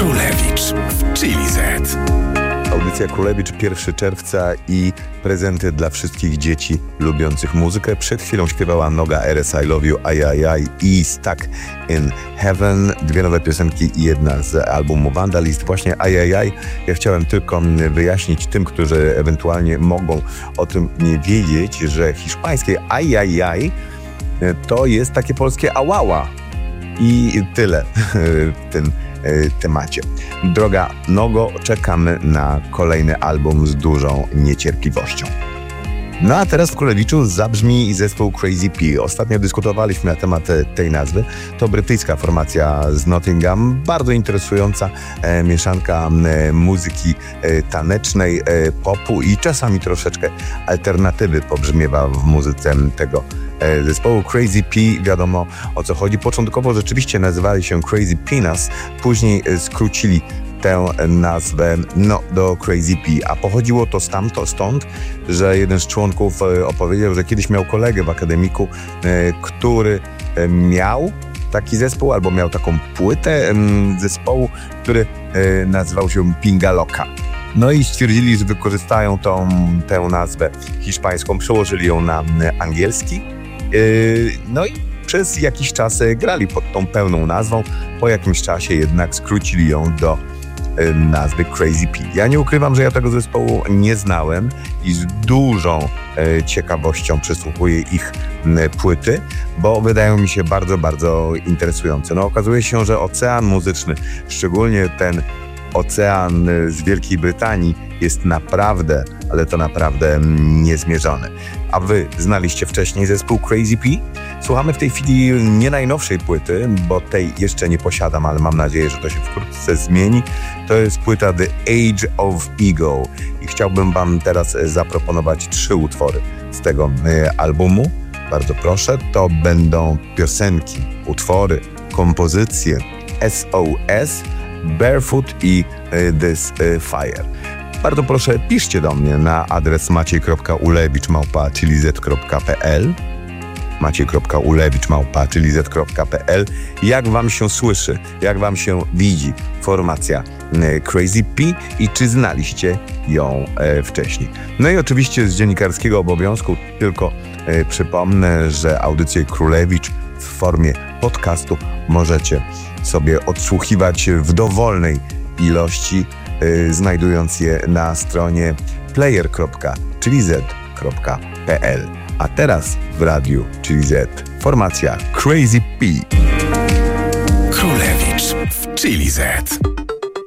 Królewicz w Chili Z. Audycja Królewicz 1 czerwca i prezenty dla wszystkich dzieci lubiących muzykę. Przed chwilą śpiewała Noga Eres I Love You, Ajajaj i Stuck in Heaven. Dwie nowe piosenki i jedna z albumu Vandalist. Właśnie Ajajaj. Ja chciałem tylko wyjaśnić tym, którzy ewentualnie mogą o tym nie wiedzieć, że hiszpańskie Ajajaj to jest takie polskie ałała. I tyle w tym temacie. Droga Nogo, czekamy na kolejny album z dużą niecierpliwością. No a teraz w Królewiczu zabrzmi zespół Crazy P. Ostatnio dyskutowaliśmy na temat tej nazwy. To brytyjska formacja z Nottingham, bardzo interesująca mieszanka muzyki tanecznej, popu i czasami troszeczkę alternatywy pobrzmiewa w muzyce tego zespołu. Crazy P, wiadomo o co chodzi. Początkowo rzeczywiście nazywali się Crazy Peanuts, później skrócili tę nazwę do Crazy P, a pochodziło to stąd, że jeden z członków opowiedział, że kiedyś miał kolegę w akademiku, który miał taki zespół, albo miał taką płytę zespołu, który nazywał się Pingaloka. No i stwierdzili, że wykorzystają tę nazwę hiszpańską, przełożyli ją na angielski. No i przez jakiś czas grali pod tą pełną nazwą, po jakimś czasie jednak skrócili ją do nazwy Crazy P. Ja nie ukrywam, że ja tego zespołu nie znałem i z dużą ciekawością przysłuchuję ich płyty, bo wydają mi się bardzo, bardzo interesujące. No okazuje się, że ocean muzyczny, szczególnie ten ocean z Wielkiej Brytanii, jest naprawdę, ale to naprawdę niezmierzony. A wy znaliście wcześniej zespół Crazy P? Słuchamy w tej chwili nie najnowszej płyty, bo tej jeszcze nie posiadam, ale mam nadzieję, że to się wkrótce zmieni. To jest płyta The Age of Ego i chciałbym wam teraz zaproponować 3 utwory z tego albumu. Bardzo proszę, to będą piosenki, utwory, kompozycje SOS, Barefoot i This Fire. Bardzo proszę, piszcie do mnie na adres maciej.ulewicz@chilizet.pl maciej.ulewicz@chilizet.pl. Jak wam się słyszy, jak wam się widzi formacja Crazy P i czy znaliście ją wcześniej. No i oczywiście z dziennikarskiego obowiązku tylko przypomnę, że audycję Królewicz w formie podcastu możecie sobie odsłuchiwać w dowolnej ilości, znajdując je na stronie player.chilizet.pl. A teraz w radiu Chili Z formacja Crazy P. Królewicz w Chili Z.